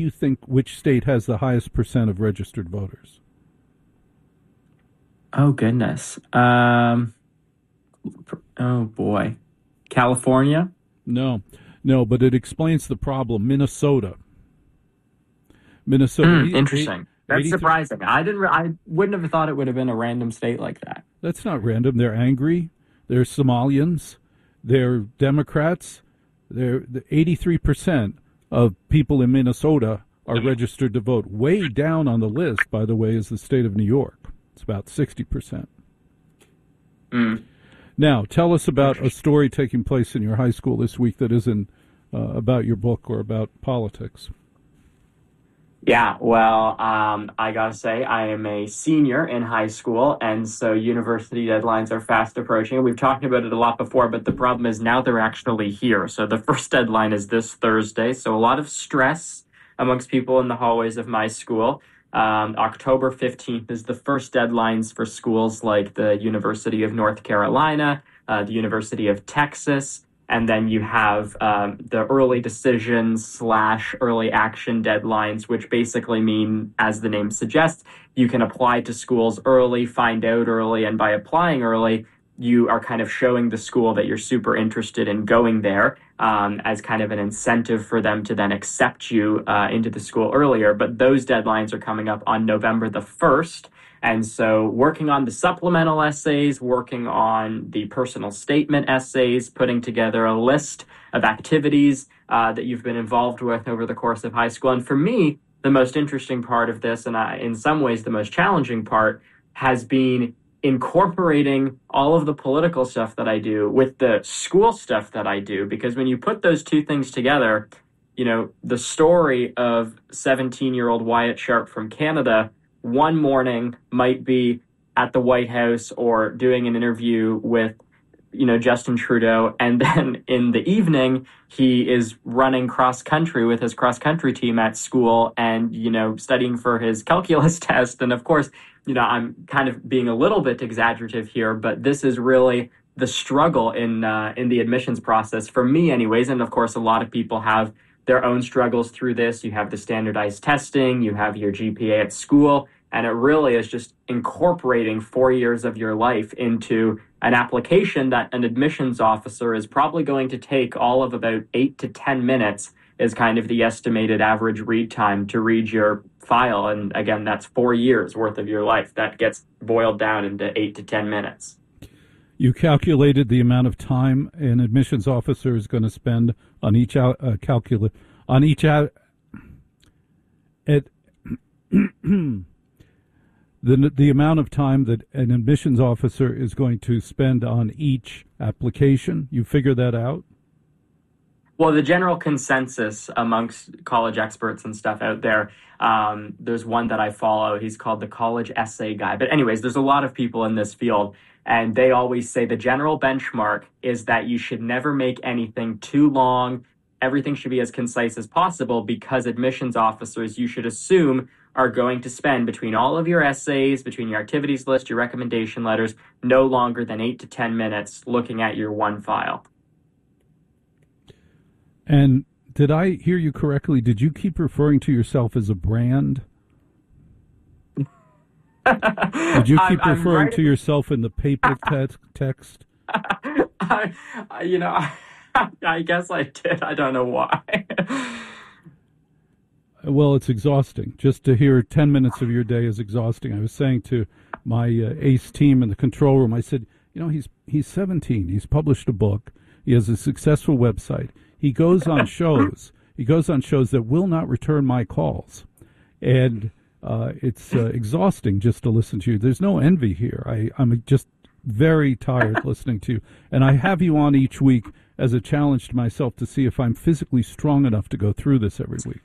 you think which state has the highest percent of registered voters? Oh goodness. Oh boy. California? No, no, but it explains the problem. Minnesota. Minnesota. Interesting. That's 83. surprising. I wouldn't have thought it would have been a random state like that. That's not random. They're angry. They're Somalians. They're Democrats. They're 83% of people in Minnesota are registered to vote. Way down on the list, by the way, is the state of New York. It's about 60%. Now, tell us about a story taking place in your high school this week that isn't about your book or about politics. Yeah, well, I gotta say, I am a senior in high school, and so university deadlines are fast approaching. We've talked about it a lot before, but the problem is now they're actually here. So the first deadline is this Thursday, so a lot of stress amongst people in the hallways of my school. October 15th is the first deadlines for schools like the University of North Carolina, the University of Texas, and then you have the early decisions / early action deadlines, which basically mean, as the name suggests, you can apply to schools early, find out early, and by applying early, you are kind of showing the school that you're super interested in going there as kind of an incentive for them to then accept you into the school earlier. But those deadlines are coming up on November the 1st. And so working on the supplemental essays, working on the personal statement essays, putting together a list of activities that you've been involved with over the course of high school. And for me, the most interesting part of this, and in some ways the most challenging part, has been incorporating all of the political stuff that I do with the school stuff that I do. Because when you put those two things together, you know, the story of 17-year-old Wyatt Sharp from Canada one morning might be at the White House or doing an interview with, you know, Justin Trudeau. And then in the evening, he is running cross country with his cross country team at school and, you know, studying for his calculus test. And of course, you know, I'm kind of being a little bit exaggerative here, but this is really the struggle in the admissions process for me anyways. And of course, a lot of people have their own struggles through this. You have the standardized testing, you have your GPA at school, and it really is just incorporating 4 years of your life into an application that an admissions officer is probably going to take all of about 8 to 10 minutes is kind of the estimated average read time to read your file. And again, that's 4 years worth of your life. That gets boiled down into 8 to 10 minutes. You calculated the amount of time an admissions officer is going to spend on each the amount of time that an admissions officer is going to spend on each application. You figure that out? Well, the general consensus amongst college experts and stuff out there, there's one that I follow. He's called the College Essay Guy. But anyways, there's a lot of people in this field, and they always say the general benchmark is that you should never make anything too long. Everything should be as concise as possible because admissions officers, you should assume, are going to spend between all of your essays, between your activities list, your recommendation letters, no longer than 8 to 10 minutes looking at your one file. And did I hear you correctly? Did you keep referring to yourself as a brand? Did you keep referring to yourself in the paper text? I guess I did. I don't know why. Well, it's exhausting. Just to hear 10 minutes of your day is exhausting. I was saying to my ACE team in the control room, I said, you know, he's 17. He's published a book. He has a successful website. He goes on shows. He goes on shows that will not return my calls. And it's exhausting just to listen to you. There's no envy here. I'm just very tired listening to you. And I have you on each week as a challenge to myself to see if I'm physically strong enough to go through this every week.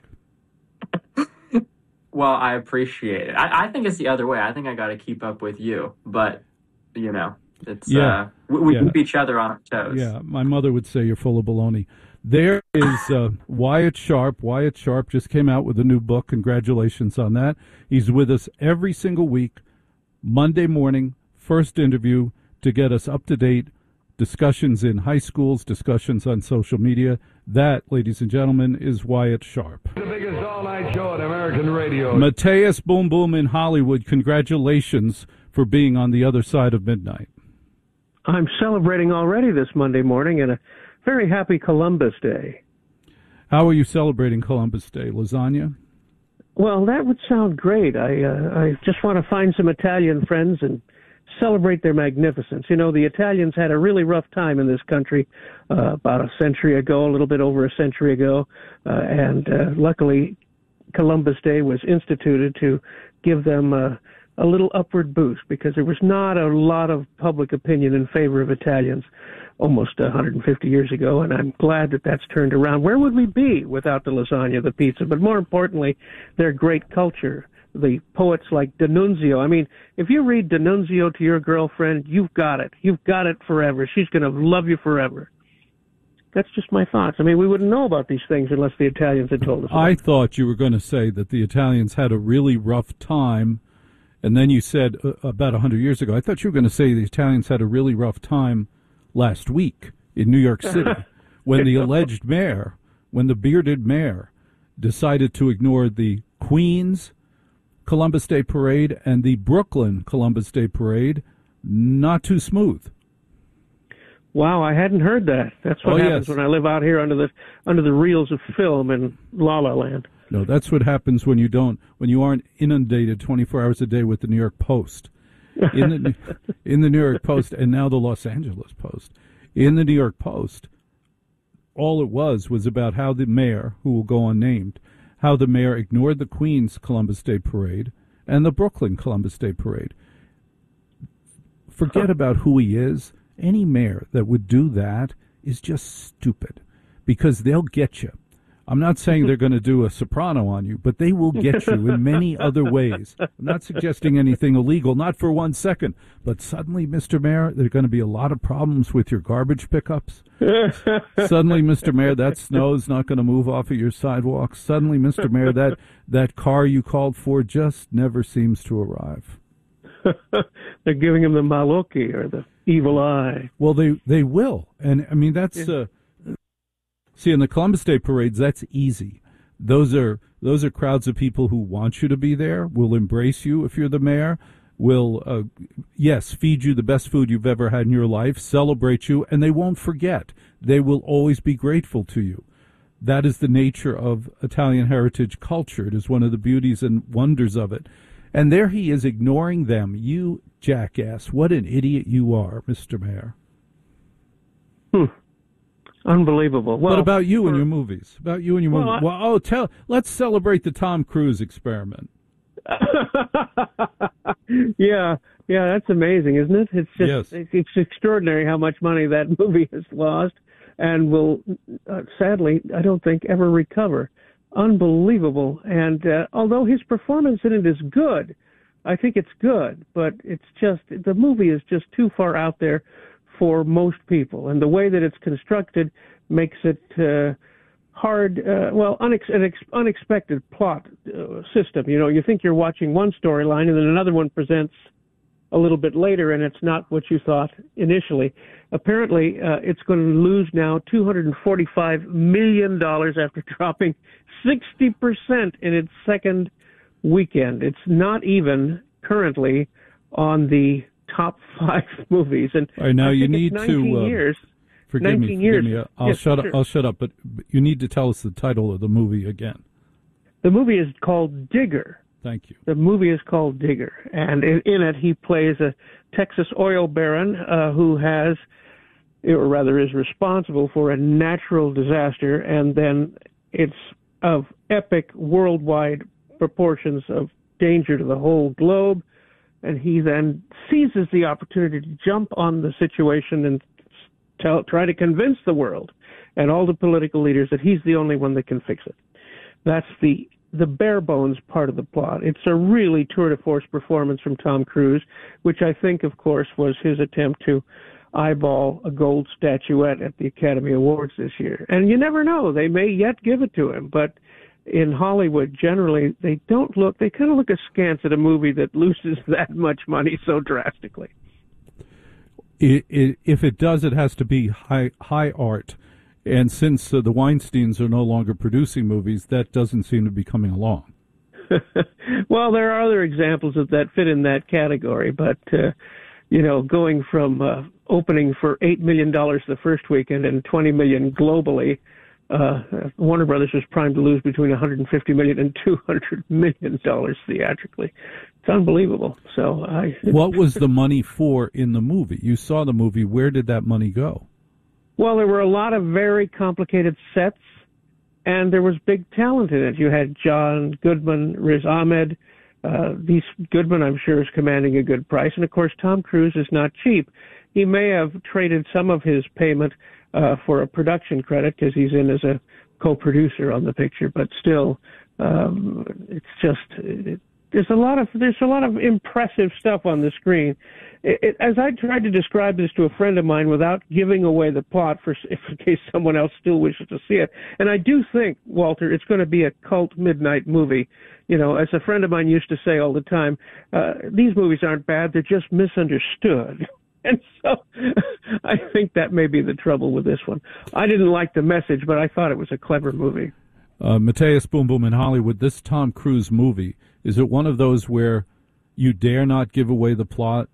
Well, I appreciate it. I think it's the other way. I think I got to keep up with you. But, you know, it's we keep each other on our toes. Yeah, my mother would say you're full of baloney. There is Wyatt Sharp. Wyatt Sharp just came out with a new book. Congratulations on that. He's with us every single week, Monday morning, first interview to get us up to date. Discussions in high schools, discussions on social media. That, ladies and gentlemen, is Wyatt Sharp. The biggest all-night show at American Radio. Mateus Boom Boom in Hollywood, congratulations for being on the other side of midnight. I'm celebrating already this Monday morning, and a very happy Columbus Day. How are you celebrating Columbus Day? Lasagna? Well, that would sound great. I just want to find some Italian friends and celebrate their magnificence. You know, the Italians had a really rough time in this country about a century ago, a little bit over a century ago, and luckily Columbus Day was instituted to give them a little upward boost, because there was not a lot of public opinion in favor of Italians almost 150 years ago, and I'm glad that that's turned around. Where would we be without the lasagna, the pizza, but more importantly, their great culture? The poets like D'Annunzio. I mean, if you read D'Annunzio to your girlfriend, you've got it. You've got it forever. She's going to love you forever. That's just my thoughts. I mean, we wouldn't know about these things unless the Italians had told us. I thought you were going to say that the Italians had a really rough time, and then you said about 100 years ago. I thought you were going to say the Italians had a really rough time last week in New York City when the alleged mayor, when the bearded mayor decided to ignore the Queens Columbus Day Parade and the Brooklyn Columbus Day Parade. Not too smooth. Wow, I hadn't heard that. That's what happens when I live out here under the reels of film in La La Land. No, that's what happens when you aren't inundated 24 hours a day with the New York Post. In the New York Post, and now the Los Angeles Post. In the New York Post, all it was about how the mayor, who will go unnamed, how the mayor ignored the Queens Columbus Day Parade and the Brooklyn Columbus Day Parade. Forget about who he is. Any mayor that would do that is just stupid, because they'll get you. I'm not saying they're going to do a soprano on you, but they will get you in many other ways. I'm not suggesting anything illegal, not for 1 second. But suddenly, Mr. Mayor, there are going to be a lot of problems with your garbage pickups. Suddenly, Mr. Mayor, that snow's not going to move off of your sidewalk. Suddenly, Mr. Mayor, that car you called for just never seems to arrive. They're giving him the malocchi, or the evil eye. Well, they will. And, I mean, that's... See, in the Columbus Day parades, that's easy. Those are crowds of people who want you to be there, will embrace you if you're the mayor, will, yes, feed you the best food you've ever had in your life, celebrate you, and they won't forget. They will always be grateful to you. That is the nature of Italian heritage culture. It is one of the beauties and wonders of it. And there he is ignoring them. You jackass. What an idiot you are, Mr. Mayor. Unbelievable. Well, what about you and your movies? About you and your movies. Let's celebrate the Tom Cruise experiment. Yeah, that's amazing, isn't it? It's just it's extraordinary how much money that movie has lost, and will sadly, I don't think, ever recover. Unbelievable. And although his performance in it is good, I think it's good, but it's just, the movie is just too far out there for most people, and the way that it's constructed makes it hard, an unexpected plot system. You know, you think you're watching one storyline, and then another one presents a little bit later, and it's not what you thought initially. Apparently, it's going to lose now $245 million after dropping 60% in its second weekend. It's not even currently on the top 5 movies. And all right, now you need to forgive me. I'll shut up. But you need to tell us the title of the movie again. The movie is called Digger. Thank you. The movie is called Digger, and in it he plays a Texas oil baron who has, or rather is responsible for a natural disaster, and then it's of epic worldwide proportions of danger to the whole globe. And he then seizes the opportunity to jump on the situation and try to convince the world and all the political leaders that he's the only one that can fix it. That's the bare bones part of the plot. It's a really tour de force performance from Tom Cruise, which I think, of course, was his attempt to eyeball a gold statuette at the Academy Awards this year. And you never know, they may yet give it to him, but in Hollywood, generally, they kind of look askance at a movie that loses that much money so drastically. If it does, it has to be high art. And since the Weinsteins are no longer producing movies, that doesn't seem to be coming along. Well, there are other examples of that fit in that category, but going from opening for $8 million the first weekend and $20 million globally, Warner Brothers was primed to lose between $150 million and $200 million theatrically. It's unbelievable. So, what was the money for in the movie? You saw the movie. Where did that money go? Well, there were a lot of very complicated sets, and there was big talent in it. You had John Goodman, Riz Ahmed. Goodman, I'm sure, is commanding a good price. And, of course, Tom Cruise is not cheap. He may have traded some of his payment for a production credit because he's in as a co-producer on the picture. But still, it's just there's a lot of impressive stuff on the screen. As I tried to describe this to a friend of mine without giving away the plot in case someone else still wishes to see it, and I do think, Walter, it's going to be a cult midnight movie. As a friend of mine used to say all the time, these movies aren't bad, they're just misunderstood. And so I think that may be the trouble with this one. I didn't like the message, but I thought it was a clever movie. Matthias Boom Boom in Hollywood, this Tom Cruise movie, is it one of those where you dare not give away the plot?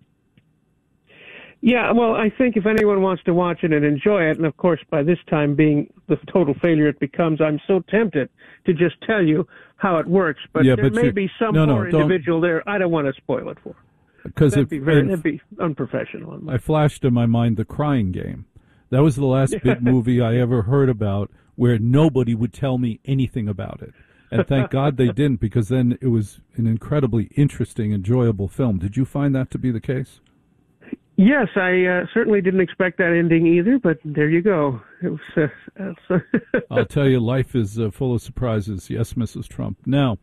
Yeah, well, I think if anyone wants to watch it and enjoy it, and of course by this time being the total failure it becomes, I'm so tempted to just tell you how it works, but there may be some poor individual there I don't want to spoil it for. Because that'd be unprofessional. I flashed in my mind The Crying Game. That was the last big movie I ever heard about where nobody would tell me anything about it. And thank God they didn't, because then it was an incredibly interesting, enjoyable film. Did you find that to be the case? Yes, I certainly didn't expect that ending either, but there you go. It was, I'll tell you, life is full of surprises. Yes, Mrs. Trump. Now,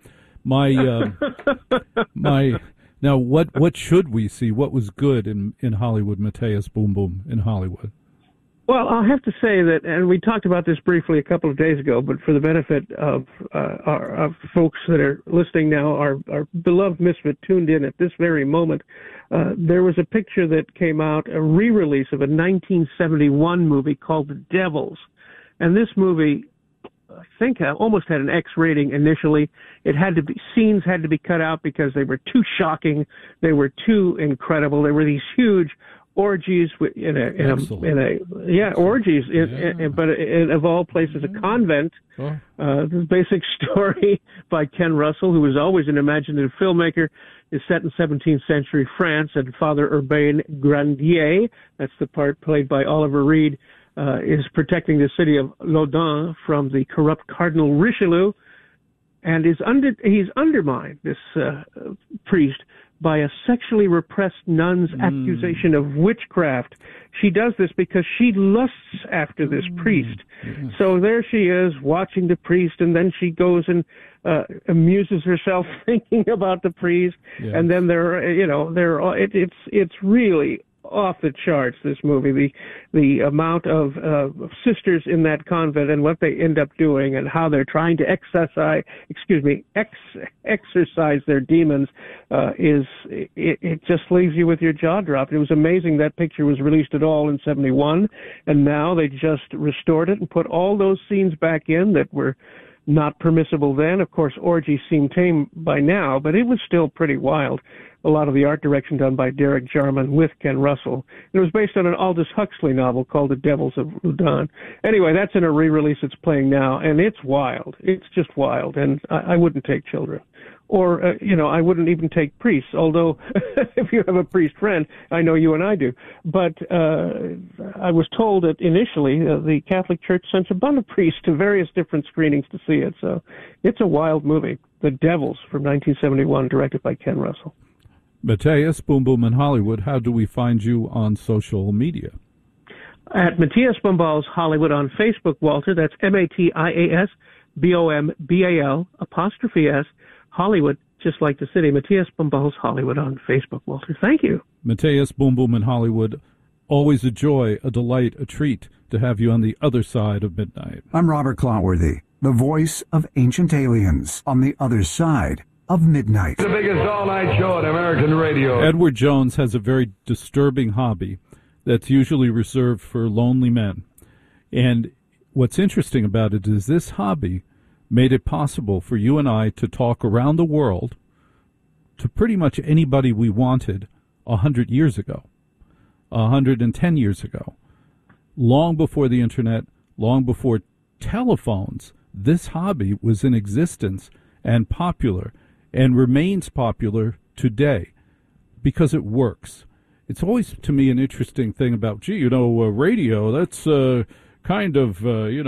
Now, what should we see? What was good in Hollywood, Matthias Boom Boom in Hollywood? Well, I'll have to say that, and we talked about this briefly a couple of days ago, but for the benefit of our folks that are listening now, our beloved misfit tuned in at this very moment, there was a picture that came out, a re-release of a 1971 movie called The Devils. And this movie, I think, almost had an X rating initially. Scenes had to be cut out because they were too shocking. They were too incredible. There were these huge orgies but of all places, a convent. The basic story by Ken Russell, who was always an imaginative filmmaker, is set in 17th century France, and Father Urbain Grandier, that's the part played by Oliver Reed, is protecting the city of Loudun from the corrupt Cardinal Richelieu, and he's undermined, this priest, by a sexually repressed nun's accusation of witchcraft. She does this because she lusts after this priest. Yes. So there she is watching the priest, and then she goes and amuses herself thinking about the priest. Yes. And then it's really off the charts, this movie, the amount of sisters in that convent and what they end up doing and how they're trying to exorcise their demons it just leaves you with your jaw dropped. It was amazing that picture was released at all in 71, and now they just restored it and put all those scenes back in that were not permissible then. Of course, orgies seem tame by now, but it was still pretty wild. A lot of the art direction done by Derek Jarman with Ken Russell. It was based on an Aldous Huxley novel called The Devils of Loudun. Anyway, that's in a re-release that's playing now, and it's wild. It's just wild, and I wouldn't take children. Or, I wouldn't even take priests, although if you have a priest friend, I know you and I do. But I was told that initially the Catholic Church sent a bunch of priests to various different screenings to see it. So it's a wild movie. The Devils from 1971, directed by Ken Russell. Matthias Boom Boom in Hollywood, how do we find you on social media? At Matthias Bombals Hollywood on Facebook, Walter. That's MATIAS BOMBAL''S Hollywood, just like the city. Matthias Bombals Hollywood on Facebook, Walter. Thank you. Matthias Boom Boom in Hollywood. Always a joy, a delight, a treat to have you on the other side of midnight. I'm Robert Clotworthy, the voice of Ancient Aliens on the other side of midnight. The biggest all-night show on American radio. Edward Jones has a very disturbing hobby that's usually reserved for lonely men. And what's interesting about it is this hobby made it possible for you and I to talk around the world to pretty much anybody we wanted 100 years ago, 110 years ago. Long before the internet, long before telephones, this hobby was in existence and popular and remains popular today because it works. It's always, to me, an interesting thing about, radio, that's kind of,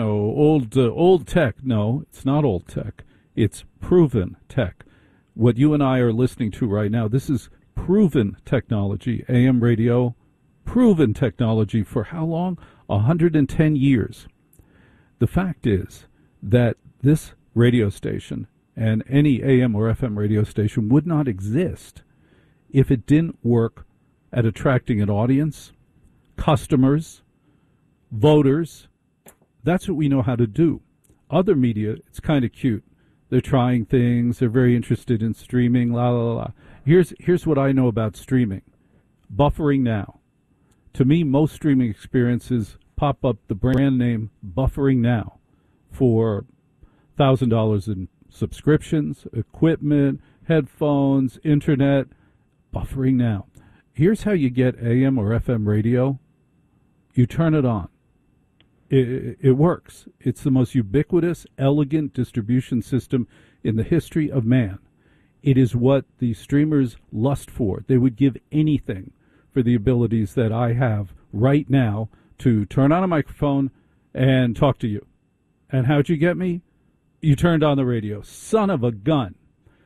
old tech. No, it's not old tech. It's proven tech. What you and I are listening to right now, this is proven technology. AM radio, proven technology for how long? 110 years. The fact is that this radio station and any AM or FM radio station would not exist if it didn't work at attracting an audience, customers, voters. That's what we know how to do. Other media, it's kind of cute. They're trying things. They're very interested in streaming, la, la, la. Here's what I know about streaming. Buffering now. To me, most streaming experiences pop up the brand name Buffering Now for $1,000 in subscriptions, equipment, headphones, internet. Buffering Now. Here's how you get AM or FM radio. You turn it on. It works. It's the most ubiquitous, elegant distribution system in the history of man. It is what the streamers lust for. They would give anything for the abilities that I have right now to turn on a microphone and talk to you. And how'd you get me? You turned on the radio. Son of a gun.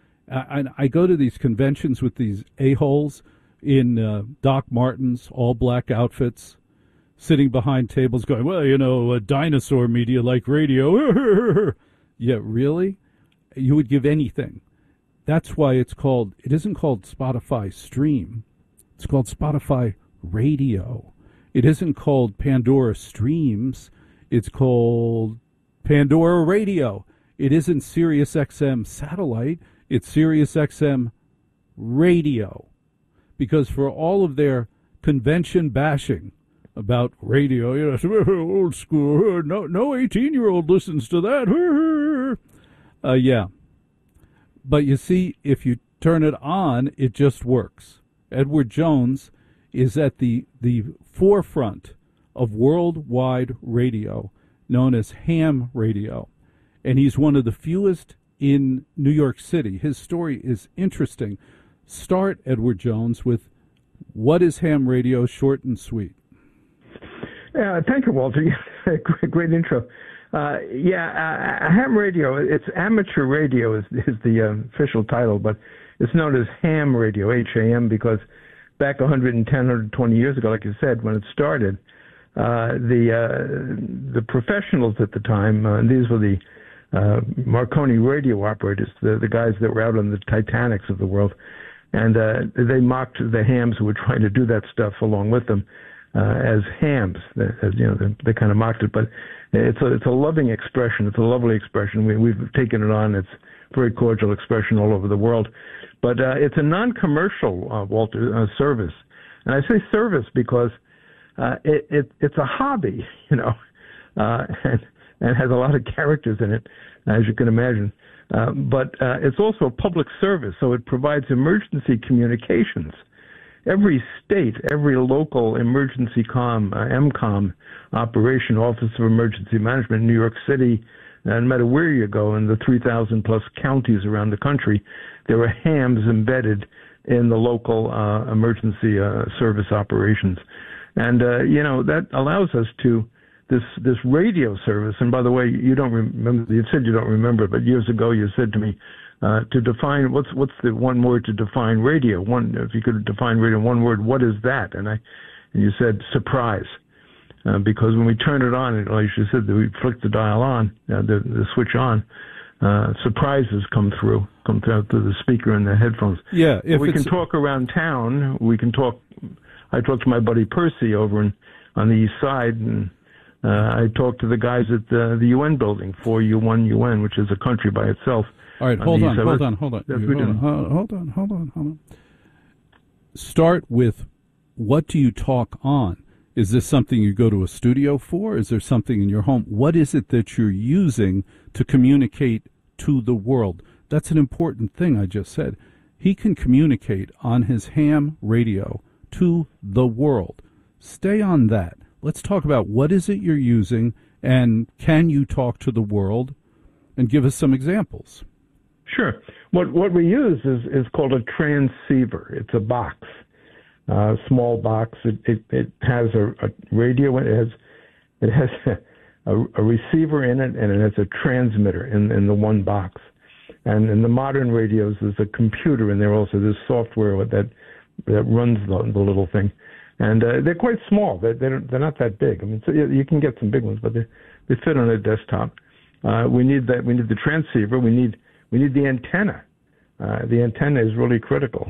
I go to these conventions with these a-holes in Doc Martens, all-black outfits, sitting behind tables going, well, a dinosaur media like radio. Yeah, really? You would give anything. That's why it isn't called Spotify Stream. It's called Spotify Radio. It isn't called Pandora Streams. It's called Pandora Radio. It isn't Sirius XM Satellite. It's Sirius XM Radio. Because for all of their convention bashing about radio, old school, no 18-year-old listens to that. Yeah. But you see, if you turn it on, it just works. Edward Jones is at the forefront of worldwide radio, known as ham radio. And he's one of the fewest in New York City. His story is interesting. Start, Edward Jones, with what is ham radio, short and sweet. Thank you, Walter. Great intro. Ham radio, it's amateur radio is the official title, but it's known as ham radio, H-A-M, because back 110, 120 years ago, like you said, when it started, the professionals at the time, these were the Marconi radio operators, the guys that were out on the Titanics of the world, and they mocked the hams who were trying to do that stuff along with them as hams. They kind of mocked it, but it's a loving expression. It's a lovely expression. We've taken it on. It's a very cordial expression all over the world. But it's a non-commercial, Walter, service. And I say service because it's a hobby, and has a lot of characters in it, as you can imagine. But it's also a public service, so it provides emergency communications. Every state, every local emergency EMCOM operation, Office of Emergency Management in New York City, no matter where you go in the 3,000 plus counties around the country, there are hams embedded in the local emergency service operations. And, that allows us to, this radio service, and by the way, you don't remember, you said you don't remember, but years ago you said to me, to define, what's the one word to define radio? If you could define radio in one word, what is that? And you said surprise. Because when we turn it on, like you said, we flick the dial on, the switch on, surprises come through the speaker and the headphones. Yeah. We can talk around town. I talked to my buddy Percy over on the east side, and I talked to the guys at the UN building, 4U1 UN, which is a country by itself. All right, hold on. Start with, what do you talk on? Is this something you go to a studio for? Is there something in your home? What is it that you're using to communicate to the world? That's an important thing I just said. He can communicate on his ham radio to the world. Stay on that. Let's talk about what is it you're using, and can you talk to the world, and give us some examples. Sure. What we use is called a transceiver. It's a box. Small box. It has a radio. It has a receiver in it, and it has a transmitter in the one box. And in the modern radios, there's a computer in there also. There's software that runs the little thing, and they're quite small. They're not that big. I mean, so you can get some big ones, but they fit on a desktop. We need that. We need the transceiver. We need the antenna. The antenna is really critical.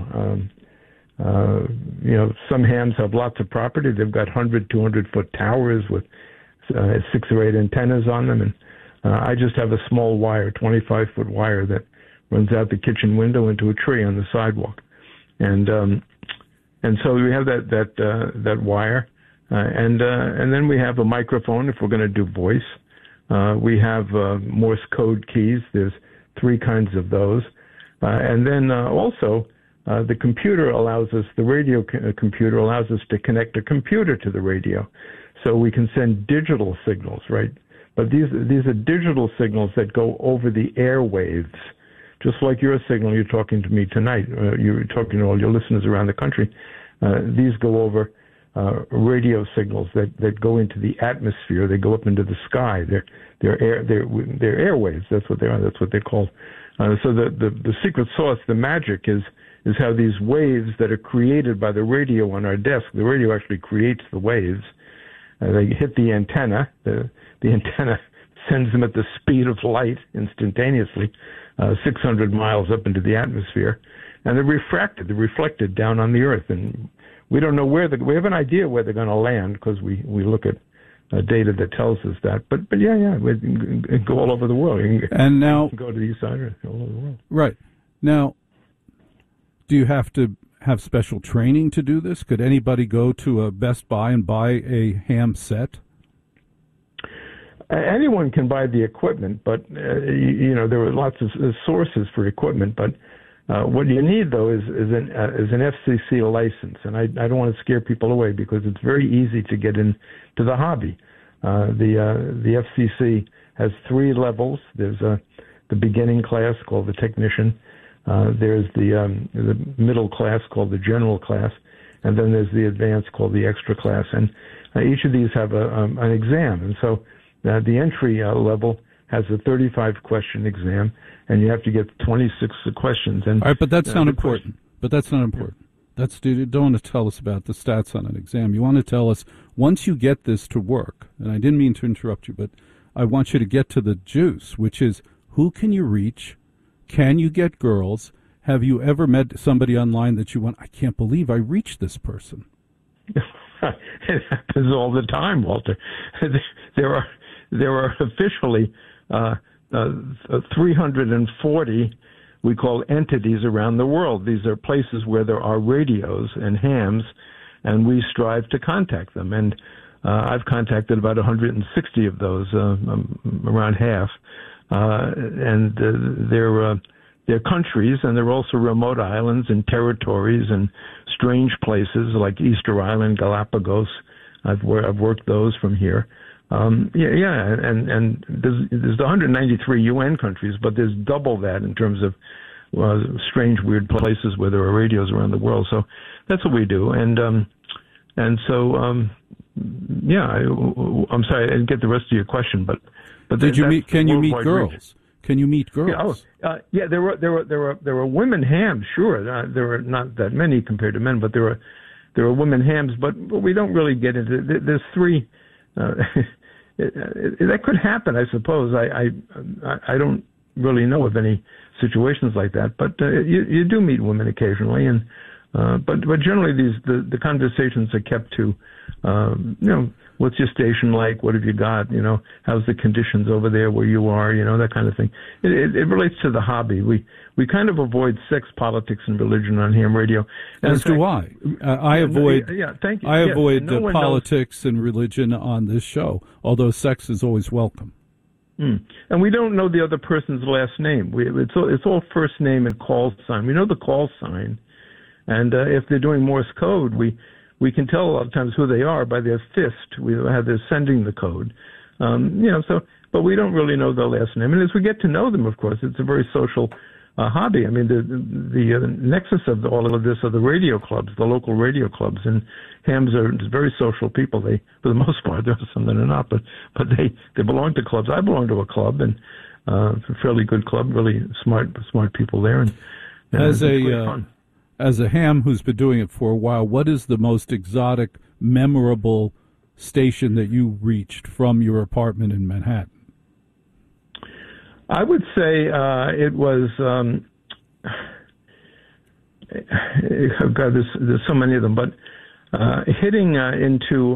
Some hams have lots of property. They've got 100, 200-foot towers with 6 or 8 antennas on them. And I just have a small wire, 25-foot wire that runs out the kitchen window into a tree on the sidewalk. And so we have that wire. And then we have a microphone if we're going to do voice. We have Morse code keys. There's 3 kinds of those. And then also, the computer allows us, the radio computer allows us to connect a computer to the radio. So we can send digital signals, right? But these are digital signals that go over the airwaves. Just like your signal, you're talking to me tonight, you're talking to all your listeners around the country. These go over radio signals that go into the atmosphere. They go up into the sky. They're airwaves. That's what they are. That's what they're called. So the secret sauce, the magic is how these waves that are created by the radio on our desk, the radio actually creates the waves. They hit the antenna. The antenna sends them at the speed of light instantaneously, 600 miles up into the atmosphere, and they're reflected down on the Earth. And we don't know we have an idea where they're going to land because we look at data that tells us that. But yeah, we go all over the world. And now go to the east side or all over the world. Right. Now, do you have to have special training to do this? Could anybody go to a Best Buy and buy a ham set? Anyone can buy the equipment, but there are lots of sources for equipment. But what you need, though, is an FCC license, and I don't want to scare people away because it's very easy to get into the hobby. The FCC has 3 levels. There's the beginning class called the technician. There's the middle class called the general class, and then there's the advanced called the extra class. And each of these have an exam, and so the entry level has a 35-question exam, and you have to get 26 questions. And all right, but that's not important. You don't want to tell us about the stats on an exam. You want to tell us, once you get this to work, and I didn't mean to interrupt you, but I want you to get to the juice, which is, who can you reach? Can you get girls? Have you ever met somebody online that you went, I can't believe I reached this person? It happens all the time, Walter. There are officially 340 we call entities around the world. These are places where there are radios and hams, and we strive to contact them. And I've contacted about 160 of those, around half. And they're countries, and they're also remote islands and territories and strange places like Easter Island, Galapagos. I've worked those from here. And there's 193 UN countries, but there's double that in terms of strange, weird places where there are radios around the world. So that's what we do. And so I'm sorry, I didn't get the rest of your question, but did you meet? Can you meet girls? Reach. Can you meet girls? There were women hams. Sure, there were not that many compared to men, but there were women hams. But we don't really get into. There's 3. That could happen, I suppose. I don't really know of any situations like that, but you do meet women occasionally, and But generally, the conversations are kept to, what's your station like? What have you got? How's the conditions over there where you are? That kind of thing. It relates to the hobby. We kind of avoid sex, politics, and religion on ham radio. As do I. I avoid. Thank you. I avoid politics and religion on this show, although sex is always welcome. And we don't know the other person's last name. It's all first name and call sign. We know the call sign, and if they're doing Morse code, we can tell a lot of times who they are by their fist. How they're sending the code. But we don't really know their last name. And as we get to know them, of course, it's a very social hobby. I mean, the nexus of all of this are the radio clubs, the local radio clubs, and hams are very social people. They, for the most part, there are some that are not, but they belong to clubs. I belong to a club, and it's a fairly good club, really smart people there. And as a ham who's been doing it for a while, what is the most exotic, memorable station that you reached from your apartment in Manhattan? I would say it was. God, there's so many of them, but hitting into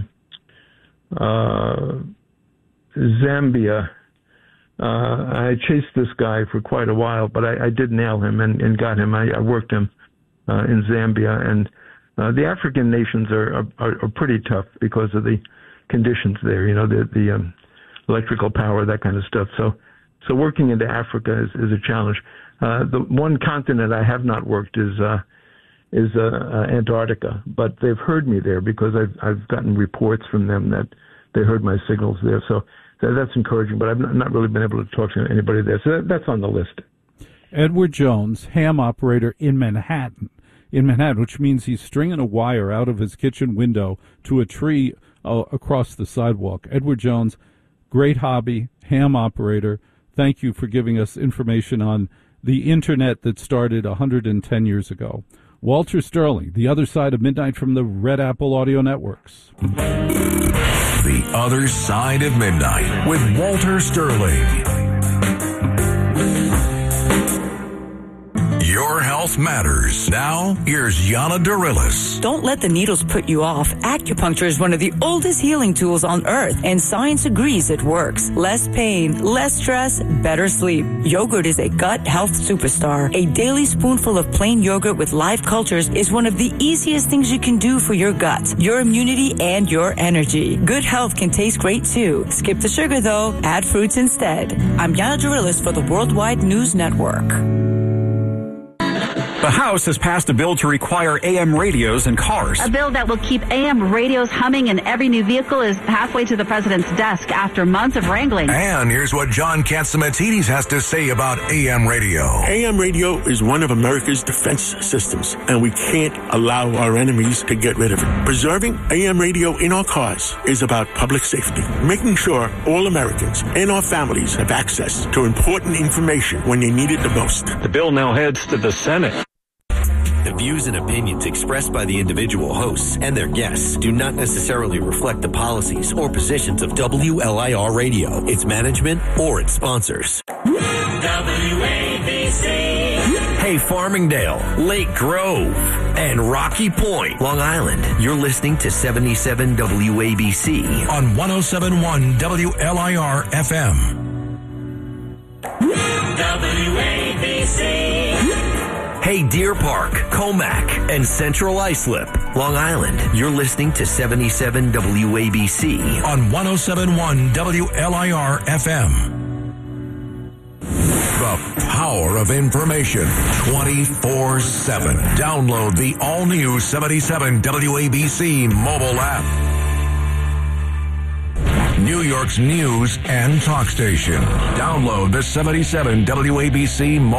Zambia. I chased this guy for quite a while, but I did nail him and got him. I worked him in Zambia, and the African nations are pretty tough because of the conditions there. The electrical power, that kind of stuff. So working into Africa is a challenge. The one continent I have not worked is Antarctica, but they've heard me there because I've gotten reports from them that they heard my signals there. So that's encouraging, but I've not really been able to talk to anybody there. So that's on the list. Edward Jones, ham operator in Manhattan, which means he's stringing a wire out of his kitchen window to a tree across the sidewalk. Edward Jones, great hobby, ham operator. Thank you for giving us information on the Internet that started 110 years ago. Walter Sterling, The Other Side of Midnight from the Red Apple Audio Networks. The Other Side of Midnight with Walter Sterling. Your health matters. Now, here's Yana Darilis. Don't let the needles put you off. Acupuncture is one of the oldest healing tools on earth, and science agrees it works. Less pain, less stress, better sleep. Yogurt is a gut health superstar. A daily spoonful of plain yogurt with live cultures is one of the easiest things you can do for your gut, your immunity, and your energy. Good health can taste great, too. Skip the sugar, though. Add fruits instead. I'm Yana Darilis for the Worldwide News Network. The House has passed a bill to require AM radios in cars. A bill that will keep AM radios humming in every new vehicle is halfway to the president's desk after months of wrangling. And here's what John Catsimatidis has to say about AM radio. AM radio is one of America's defense systems, and we can't allow our enemies to get rid of it. Preserving AM radio in our cars is about public safety, making sure all Americans and our families have access to important information when they need it the most. The bill now heads to the Senate. The views and opinions expressed by the individual hosts and their guests do not necessarily reflect the policies or positions of WLIR Radio, its management, or its sponsors. WABC. Hey, Farmingdale, Lake Grove, and Rocky Point, Long Island. You're listening to 77 WABC on 107.1 WLIR FM. WABC. Hey, Deer Park, Comac, and Central Islip, Long Island. You're listening to 77 WABC on 107.1 WLIR FM. The power of information 24/7. Download the all-new 77 WABC mobile app. New York's news and talk station. Download the 77 WABC mobile